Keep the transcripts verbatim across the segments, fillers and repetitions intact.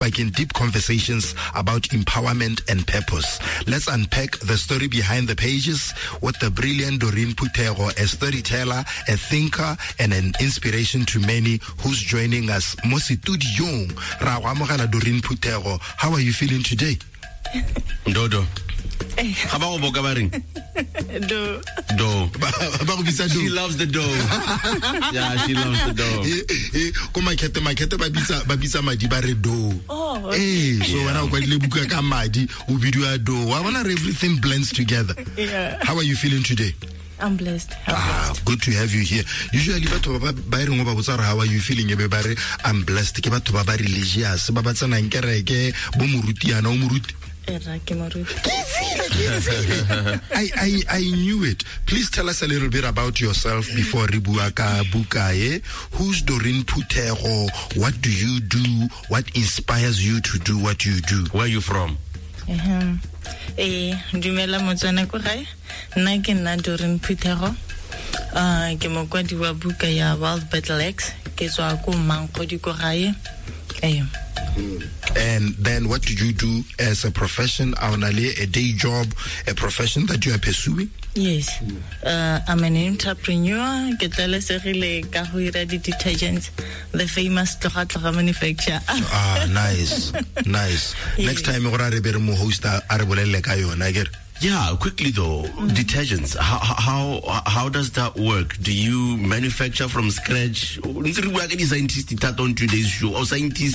like in deep conversations about empowerment and purpose. Let's unpack the story behind the pages with the brilliant Doreen Phuthego, a storyteller, a thinker, and an inspiration to many, who's joining us. Mo studiong ra go amogela Doreen Phuthego. How are you feeling today? Dodo. How about Bogabaring? Do. Do. She loves the dough. Yeah, she loves the dough. Come on, kete ma kete babisa babisa madi bare do. Oh. Eh, so when I go le buka ka madi, u video do. I want everything blends together. Yeah. How are you feeling today? I'm blessed. I'm ah, blessed. Good to have you here. Usually batho ba ba re ngo ba botsa how are you feeling? Ebe bare I'm blessed. Ke batho ba ba religious. Ba ba tsana nkereke bo morutiana o moruti. I, I I knew it. Please tell us a little bit about yourself before Ribuaka Bukaye. Who's Doreen Phuthego? What do you do? What inspires you to do what you do? Where are you from? Uh-huh. Eh, dumela motsana ko gae. Nna ke nna Doreen Phuthego. Ah, ke mokwadi wa buka ya World Battle X. Ke tswa ko Mankgodi ko gae. Eh. And then what do you do as a profession? A day job, a profession that you are pursuing? Yes. Uh, I'm an entrepreneur. Ke tlalesegile ka go ira di detergents, the famous Tloga Tloga manufacturer. Ah, nice. Nice. Yeah. Next time we are be mo host a re bolelle ka yona ke. Yeah, quickly though, mm-hmm. Detergents. How how how does that work? Do you manufacture from scratch? Scientist on today's show or scientist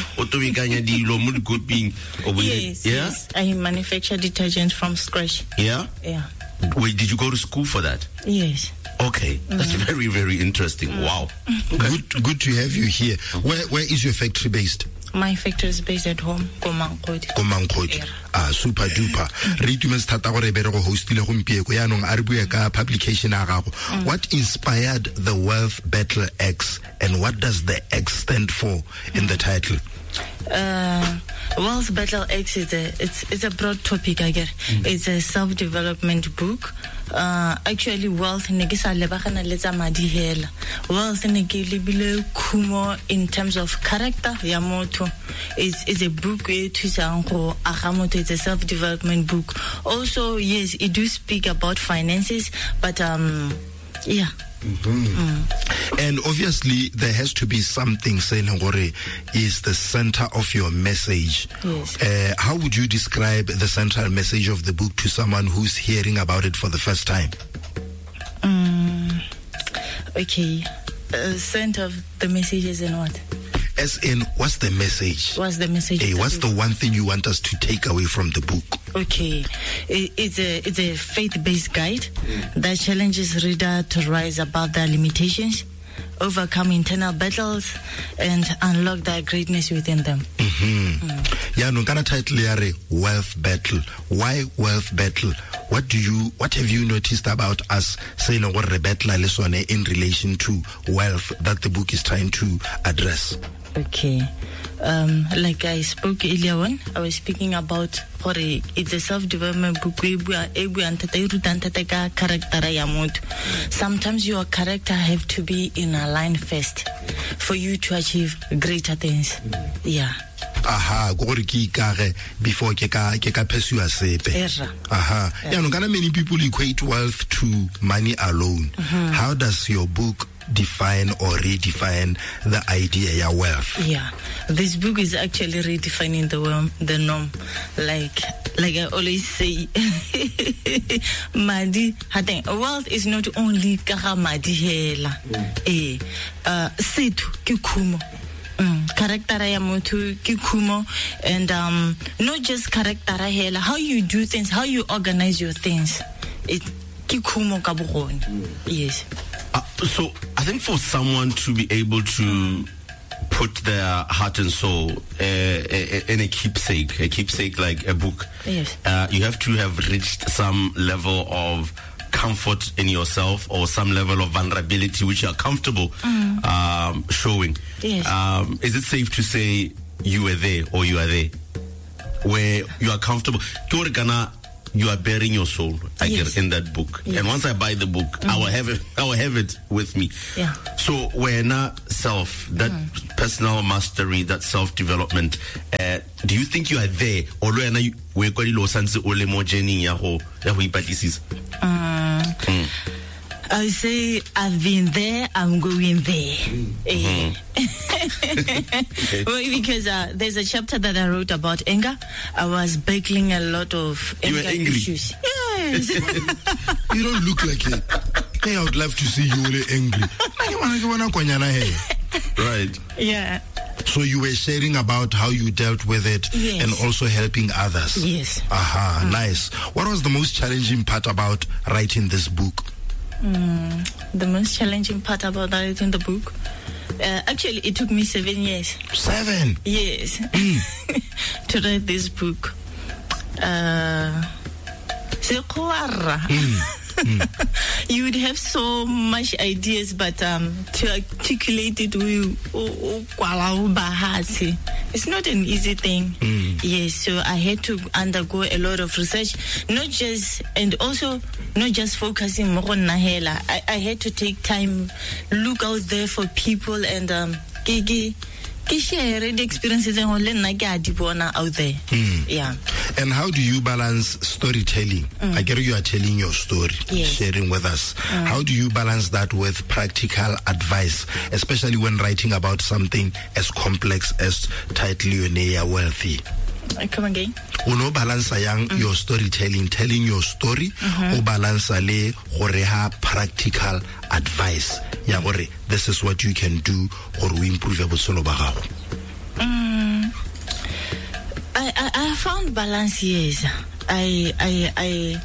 Yes, yeah? yes. I manufacture detergents from scratch. Yeah? Yeah. Wait, did you go to school for that? Yes. Okay, that's mm-hmm. very, very interesting. Mm-hmm. Wow. Okay. Good good to have you here. Where where is your factory based? My factory is based at home, Komankgodi. Komankgodi. Ah, super duper. Re itumetse thata gore be re go hostile gompieko ya nong a re bua ka publication a gago. What inspired the Wealth Battle X, and what does the X stand for in the title? Uh, Wealth Battle X is a it's it's a broad topic. I get mm. It's a self-development book. Uh, actually, wealth ne ke sa lebagana le tsa madi hela. Wealth ne ke lebile khumo in terms of character ya motho. It's it's a book e thusang go aga motho. It's a self-development book. Also, yes, it do speak about finances, but um, yeah. Mm-hmm. Mm. And obviously there has to be something saying gore is the center of your message. Yes. Uh, how would you describe the central message of the book to someone who's hearing about it for the first time? Um, okay. Uh, center of the message is in what? As in, what's the message? What's the message? Hey, what's the one thing you want us to take away from the book? Okay, it, it's a it's a faith-based guide that challenges reader to rise above their limitations, overcome internal battles, and unlock their greatness within them. Mm-hmm. Mm. Yeah, no kind of title here, Wealth Battle. Why Wealth Battle? What do you what have you noticed about us saying what battle in relation to wealth that the book is trying to address? Okay. Um, like I spoke earlier on, I was speaking about it's a self-development book. Sometimes your character have to be in a line first for you to achieve greater things. Yeah. Aha, go re ki ikare before ke ka ke ka pursue sepe. Aha. Yeah, no kana many people equate wealth to money alone. Mm-hmm. How does your book define or redefine the idea of wealth? Yeah, this book is actually redefining the um, the norm. Like like I always say, madi hating wealth is not only kaga madi hela. Eh, uh, setu ke khumo. Character ya motho ke khumo, and um not just character hela, how you do things, how you organize your things. It ke khumo ka bogone. Yes. Uh, so I think for someone to be able to put their heart and soul uh, in a keepsake, a keepsake like a book, yes. uh, you have to have reached some level of comfort in yourself or some level of vulnerability which you are comfortable mm. um, showing. Yes. Um, is it safe to say you were there or you are there? Where you are comfortable? you are bearing your soul, I Yes. get in that book. Yes. And once I buy the book, mm-hmm. I will have it. I will have it with me. Yeah. So when uh, self, that mm. personal mastery, that self development, uh, do you think you are there, or when you we call it losanse ole mo journey ya ho ya ho ipatisisa? Um, I say I've been there, I'm going there. Mm-hmm. Okay. Well, because uh, there's a chapter that I wrote about anger. I was battling a lot of you anger were angry. issues. Yes. You don't look like it. Hey, I would love to see you really angry. Right. Yeah. So you were sharing about how you dealt with it, yes. and also helping others. Yes. Aha, mm. Nice. What was the most challenging part about writing this book? Mm, the most challenging part about writing the book? Uh, actually, it took me seven years. Seven? Yes. Mm. to write this book. Uh, mm. Mm. You would have so much ideas, but um, to articulate it, we, oh, oh, it's not an easy thing. Mm. Yes, so I had to undergo a lot of research, not just, and also not just focusing more on Nahela. I, I had to take time, look out there for people, and um, Gigi. Share the experiences and out there. Mm. Yeah. And how do you balance storytelling? Mm. I get you are telling your story, yes. sharing with us. Mm. How do you balance that with practical advice, especially when writing about something as complex as Title Yonea Wealthy? Come again. Uno balance yang mm. your storytelling, telling your story, mm-hmm. o balance le gore practical advice. Ya gore this is what you can do or we improve your botshelo ba gago. Mm. I, I I found balance, yes. I I I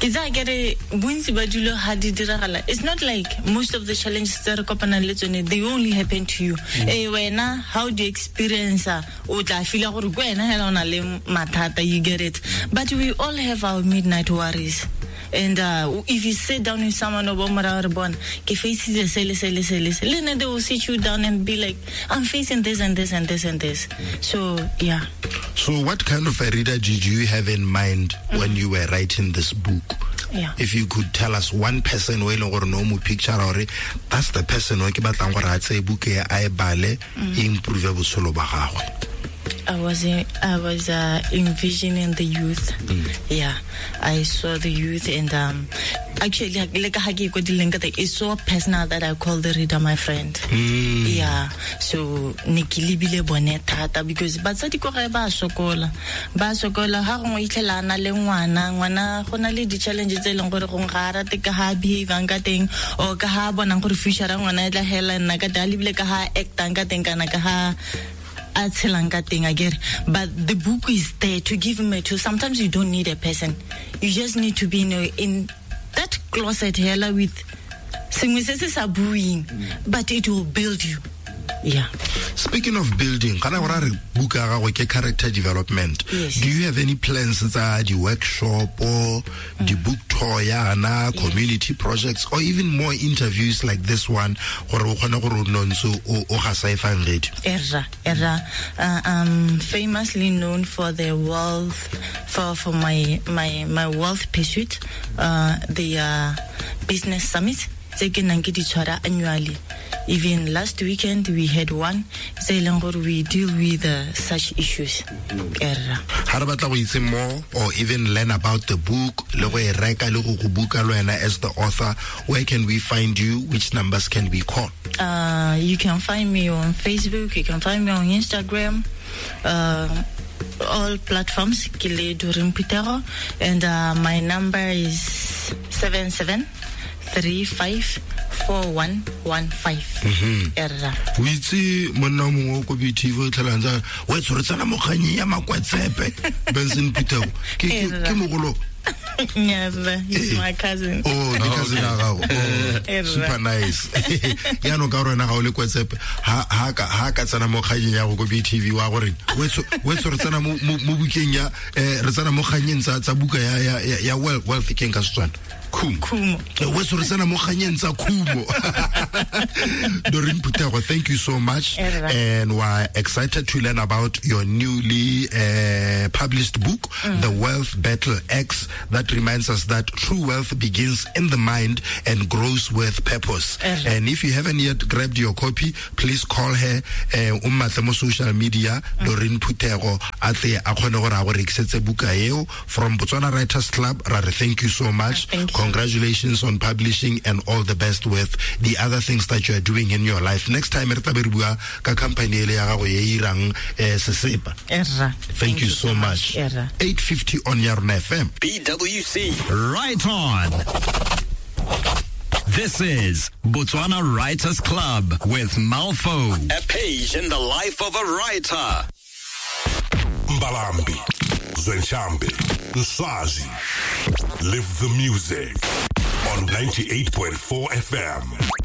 it's not like most of the challenges that are they only happen to you. Mm. How do you experience uh, you get it? But we all have our midnight worries. And uh, if you sit down with someone, they will sit you down and be like, I'm facing this and this and this and this. So, yeah. So what kind of a reader did you have in mind mm. when you were writing this book? Yeah. If you could tell us one person or no picture, or that's the person who book I bale improve solo bagago. I was uh, I was uh, envisioning the youth. Mm. Yeah, I saw the youth, and um, actually, like it's so personal that I call the reader my friend. Mm. Yeah, so nikilibile boneta because but sa diko ga ba sokola ba sokola ha go itlhelana le ngwana ngwana go na le di challenges tse leng gore go ngara te ka ha behave ka teng o ka ha bona gore future ra ngwana e tla hela nna ka dalibile ka ha act ka teng kana ka ha I get, but the book is there to give me to. Sometimes you don't need a person; you just need to be in, a, in that closet hella with mm. but it will build you. Yeah. Speaking of building, mm. character development. Yes. Do you have any plans that the workshop or mm. the book tour, yeah, community yes. projects, or even more interviews like this one? Erra, erra. Uh, I'm famously known for the wealth, for for my my my wealth pursuit, uh, the uh, business summit. Annually. Even last weekend we had one. We deal with uh, such issues. How about we more or even learn about the book? As the author, where can we find you? Which numbers can we call? Uh, you can find me on Facebook. You can find me on Instagram. Uh, all platforms. And uh, my number is seven seven. Three five four one one five. Erra. We see monna mo ko bitivo tlanza we tsoretsana mo kganyi ya makwetsepe Benson Peter ke ke mogolo. Never. He's my cousin. Oh, the cousin agago. Super nice. Ya no ka rona ga o le kwetsepe ha ha ka ha ka tsana mo kganyi ya go B T V wa gore we we tsoretsana mo mo bukeng ya eh re tsana mo kganyeng tsa tsa buka ya ya ya well well fiking ka Setswana. Kumo. Kumo. Doreen Putego, thank you so much. And we're excited to learn about your newly uh, published book, mm. The Wealth Battle X, that reminds us that true wealth begins in the mind and grows with purpose. Uh-huh. And if you haven't yet grabbed your copy, please call her uh, ummatle mo social media uh-huh. Doreen Phuthego atle a khone gore a go rekisetse buka eo from Botswana Writers Club. Rare, thank you so much. Thank you. Congratulations on publishing and all the best with the other things that you are doing in your life. Next time re tla be re bua ka company ele ya gago ye irang sesepa. Thank, thank you so much. much. eight fifty on Yarna F M. B W C. Right on. This is Botswana Writers Club with Malfo. A page in the life of a writer. Mbalambi, Zwenshambi, Nswazi. Live the music on ninety-eight point four F M.